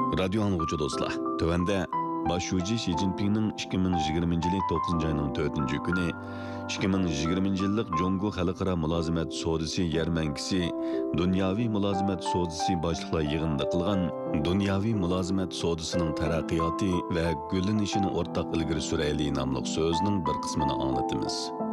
Radio anlıqçı dostlar. Tövende Başşuji Xi Jinping'nin 2020 yılı 9. ayının 4. günü 2020 yıllık Jongo Xalqara Mülazimet Sodisi Yermenkisi Dunyavi Mülazimet Sodisi başlıqla yığında qılğan Dunyavi Mülazimet Sodisinin taraqqiyatı ve güllenişini ortaq ilgiri sürəyli namlıq sözünün bir qismini anlatımız.